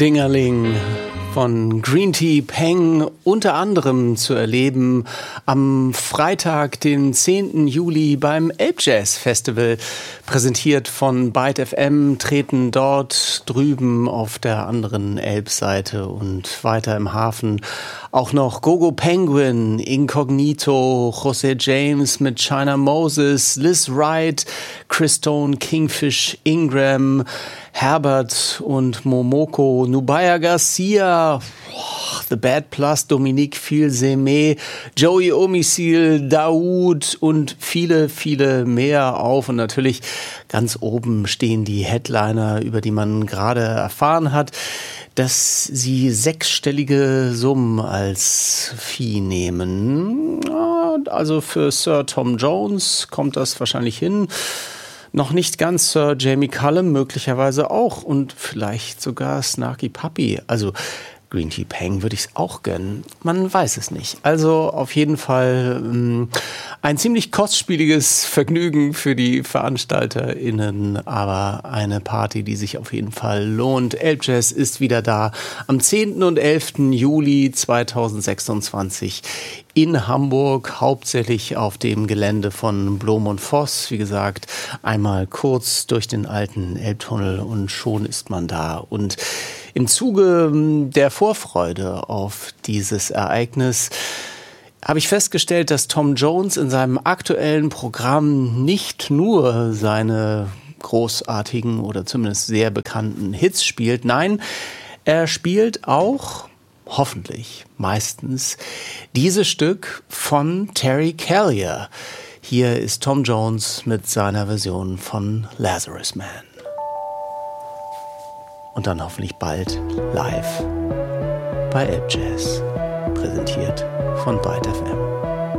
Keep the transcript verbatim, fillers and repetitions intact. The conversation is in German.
Dingerling von Green Tea Peng unter anderem zu erleben am Freitag, den zehnten Juli beim Elbjazz Festival. Präsentiert von Byte F M, treten dort drüben auf der anderen Elbseite und weiter im Hafen auch noch Gogo Penguin, Incognito, Jose James mit China Moses, Liz Wright, Chris Stone, Kingfish, Ingram, Herbert und Momoko, Nubaya Garcia, The Bad Plus, Dominique Fils-Aimé, Joey Omisil, Daoud und viele, viele mehr auf. Und natürlich ganz oben stehen die Headliner, über die man gerade erfahren hat, dass sie sechsstellige Summen als Fee nehmen. Also für Sir Tom Jones kommt das wahrscheinlich hin. Noch nicht ganz Sir Jamie Cullum, möglicherweise auch. Und vielleicht sogar Snarky Puppy. Also Green Tea Peng würde ich es auch gönnen. Man weiß es nicht. Also auf jeden Fall ähm, ein ziemlich kostspieliges Vergnügen für die VeranstalterInnen, aber eine Party, die sich auf jeden Fall lohnt. Elbjazz ist wieder da am zehnten und elften Juli zweitausendsechsundzwanzig in Hamburg, hauptsächlich auf dem Gelände von Blom und Voss. Wie gesagt, einmal kurz durch den alten Elbtunnel und schon ist man da. Und im Zuge der Vorfreude auf dieses Ereignis habe ich festgestellt, dass Tom Jones in seinem aktuellen Programm nicht nur seine großartigen oder zumindest sehr bekannten Hits spielt. Nein, er spielt auch, hoffentlich meistens, dieses Stück von Terry Callier. Hier ist Tom Jones mit seiner Version von Lazarus Man. Und dann hoffentlich bald live bei Elbjazz, präsentiert von Byte F M.